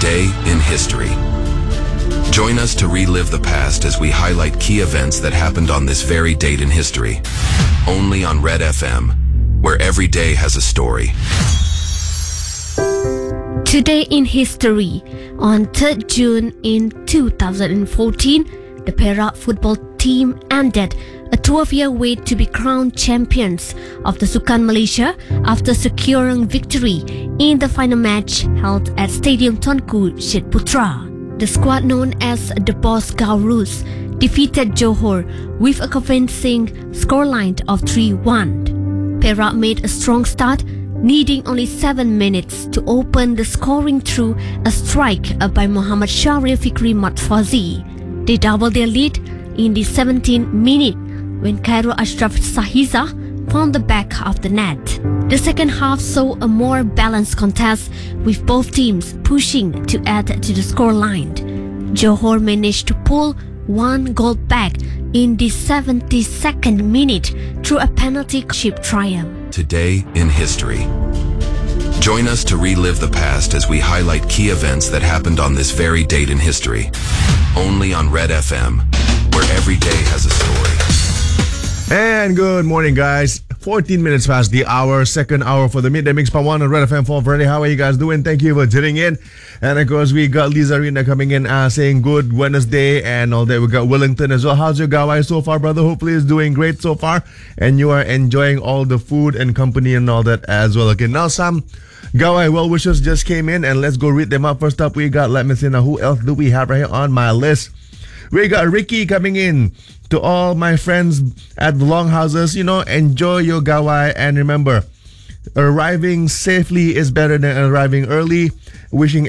Today in History. Join us to relive the past as we highlight key events that happened on this very date in history. Only on Red FM, where every day has a story. Today in History, on 3rd June in 2014, the Perak football team ended a 12-year wait to be crowned champions of the Sukan Malaysia after securing victory in the final match held at Stadium Tunku Syed Putra. The squad known as the Boss Gaurus defeated Johor with a convincing scoreline of 3-1. Perak made a strong start, needing only 7 minutes to open the scoring through a strike by Muhammad Shahriar Fikri Matfazi. They doubled their lead in the 17th minute when Khairul Ashraf Sahiza found the back of the net. The second half saw a more balanced contest with both teams pushing to add to the scoreline. Johor managed to pull one goal back in the 72nd minute through a penalty kick triumph. Today in History. Join us to relive the past as we highlight key events that happened on this very date in history. Only on Red FM, where every day has a story. And good morning, guys. 14 minutes past the hour, second hour for the Midday Mix Part 1 on Red FM 4 Friday. How are you guys doing? Thank you for tuning in. And of course, we got Lisa Rina coming in saying good Wednesday and all that. We got Wellington as well. How's your gawai so far, brother? Hopefully it's doing great so far. And you are enjoying all the food and company and all that as well. Okay, now some gawai well wishers just came in and let's go read them up. First up, we got, let me see now, who else do we have right here on my list? We got Ricky coming in. To all my friends at the Longhouses, enjoy your gawai and remember, arriving safely is better than arriving early. Wishing